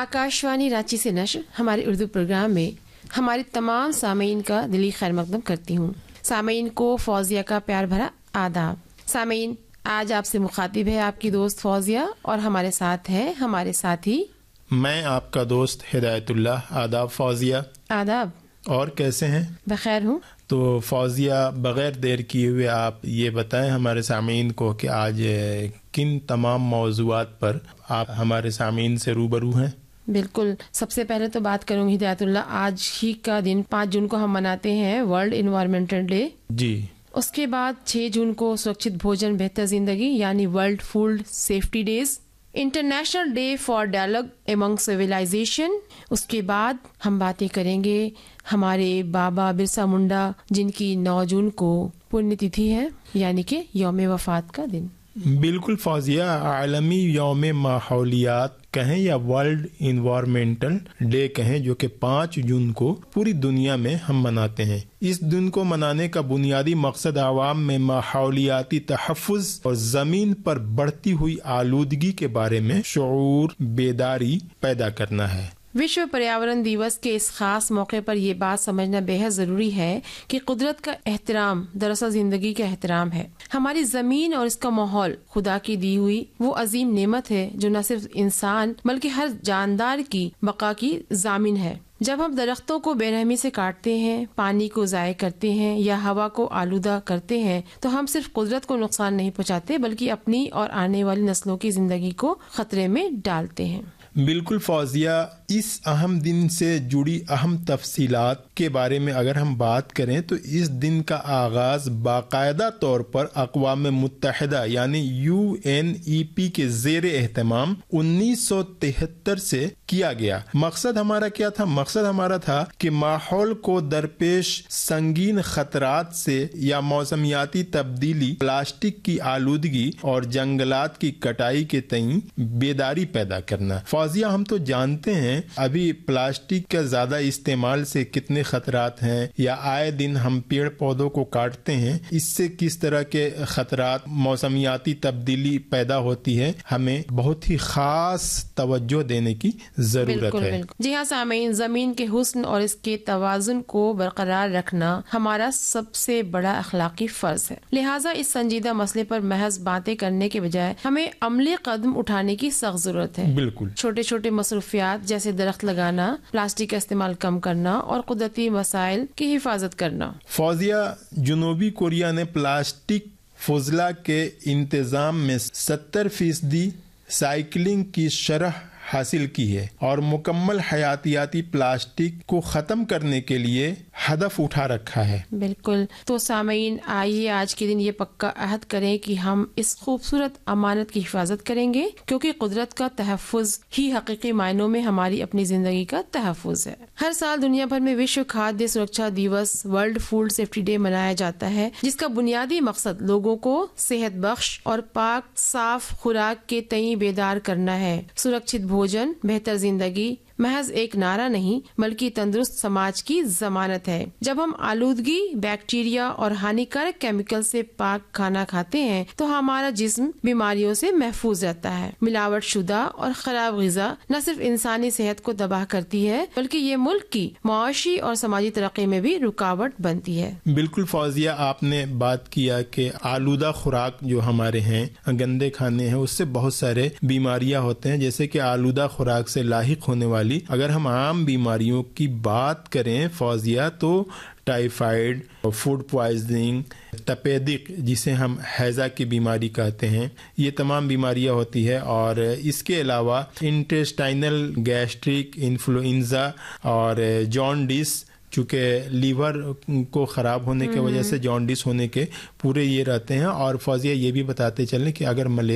आकाशवाणी रांची से नश्र हमारे उर्दू प्रोग्राम में हमारे तमाम सामीन का दिली खैर मकदम करती हूँ। सामीन को फौजिया का प्यार भरा आदाब। सामीन, आज आपसे मुखातिब है आपकी दोस्त फौजिया और हमारे साथ है हमारे साथी मैं आपका दोस्त हिदायतुल्लाह। आदाब फौजिया। आदाब। और कैसे हैं? बखैर हूँ। तो फौजिया, बगैर देर किए हुए आप ये बताएं हमारे सामीन को कि आज किन तमाम मौज़ूआत पर आप हमारे सामीन से रूबरू हैं। बिल्कुल, सबसे पहले तो बात करूंगी हिदायतुल्लाह, आज ही का दिन 5 जून को हम मनाते हैं वर्ल्ड इन्वायरमेंटल डे जी। उसके बाद 6 जून को सुरक्षित भोजन बेहतर जिंदगी यानी world food safety days, international day for dialogue among civilisation. उसके बाद हम बातें करेंगे हमारे बाबा बिरसा मुंडा जिनकी 9 जून को पुण्यतिथि है यानी कि यौम वफात का दिन। बिल्कुल फौजिया, आलमी यौम माहौलियात कहें या वर्ल्ड इन्वायरमेंटल डे कहें, जो कि 5 जून को पूरी दुनिया में हम मनाते हैं। इस दिन को मनाने का बुनियादी मकसद आवाम में माहौलियाती तहफ़्फ़ुज़ और ज़मीन पर बढ़ती हुई आलूदगी के बारे में शऊर बेदारी पैदा करना है। विश्व पर्यावरण दिवस के इस खास मौके पर यह बात समझना बेहद जरूरी है कि कुदरत का एहतराम दरअसल जिंदगी का एहतराम है। हमारी जमीन और इसका माहौल खुदा की दी हुई वो अजीम नेमत है जो न सिर्फ इंसान बल्कि हर जानदार की बका की जामिन है। जब हम दरख्तों को बेरहमी से काटते हैं, पानी को ज़ाय करते हैं या हवा को आलूदा करते हैं तो हम सिर्फ कुदरत को नुकसान नहीं पहुंचाते बल्कि अपनी और आने वाली नस्लों की जिंदगी को खतरे में डालते हैं। बिल्कुल फौजिया, इस अहम दिन से जुड़ी अहम तफसीलात के बारे में अगर हम बात करें तो इस दिन का आगाज बाकायदा तौर पर अक़वाम मुत्तहिदा यानी UNEP के ज़ेर एहतमाम 1973 से किया गया। मकसद हमारा क्या था? मकसद हमारा था कि माहौल को दरपेश संगीन खतरात से या मौसमियाती तब्दीली, प्लास्टिक की आलूदगी और जंगलात की कटाई के तईं बेदारी पैदा करना। फौजिया, हम तो जानते हैं अभी प्लास्टिक का ज्यादा इस्तेमाल से कितने खतरात हैं, या आए दिन हम पेड़ पौधों को काटते हैं, इससे किस तरह के खतरात, मौसमियाती तब्दीली पैदा होती है। हमें बहुत ही खास तवज्जो देने की जरूरत है। जी हाँ सामीन, जमीन के हुस्न और इसके तवाजुन को बरकरार रखना हमारा सबसे बड़ा अखलाकी फर्ज है। लिहाजा इस संजीदा मसले पर महज बातें करने के बजाय हमें अमली कदम उठाने की सख्त जरूरत है। बिल्कुल। छोटे छोटे मसरूफियात जैसे दरख्त लगाना, प्लास्टिक का इस्तेमाल कम करना और कुदरती वसाइल की हिफाजत करना। फौजिया, जनूबी कोरिया ने प्लास्टिक फुजला के इंतजाम में 70% साइकिलिंग की शरह हासिल की है और मुकम्मल हयातियाती प्लास्टिक को खत्म करने के लिए हदफ उठा रखा है। बिल्कुल। तो सामीन, आइए आज के दिन ये पक्का अहद करें कि हम इस खूबसूरत अमानत की हिफाजत करेंगे क्योंकि कुदरत का तहफ़्फ़ुज़ ही हकीकी मायनों में हमारी अपनी जिंदगी का तहफ़्फ़ुज़ है। हर साल दुनिया भर में विश्व खाद्य सुरक्षा दिवस, वर्ल्ड फूड सेफ्टी डे मनाया जाता है जिसका बुनियादी मकसद लोगों को सेहत बख्श और पाक साफ खुराक के तई बेदार करना है। सुरक्षित भोजन बेहतर जिंदगी महज एक नारा नहीं बल्कि तंदुरुस्त समाज की जमानत है। जब हम आलूदगी, बैक्टीरिया और हानिकारक केमिकल से पाक खाना खाते हैं तो हमारा जिस्म बीमारियों से महफूज रहता है। मिलावट शुदा और खराब ग़िज़ा न सिर्फ इंसानी सेहत को तबाह करती है बल्कि ये मुल्क की माशी और समाजी तरक्की में भी रुकावट बनती है। बिल्कुल फौजिया, आपने बात किया कि आलूदा खुराक जो हमारे हैं, गंदे खाने हैं, उससे बहुत सारे बीमारियां होते हैं। जैसे कि आलूदा खुराक से लाहिक होने वाली अगर हम आम बीमारियों की बात करें फौजिया, तो टाइफाइड, फूड पॉइजनिंग, तपेदिक जिसे हम हैज़ा की बीमारी कहते हैं, ये तमाम बीमारियां होती है। और इसके अलावा इंटेस्टाइनल गैस्ट्रिक, इन्फ्लुएंजा और जॉन्डिस, चूँकि लीवर को ख़राब होने की वजह से जॉन्डिस होने के पूरे ये रहते हैं। और फौजिया ये भी बताते चलें कि अगर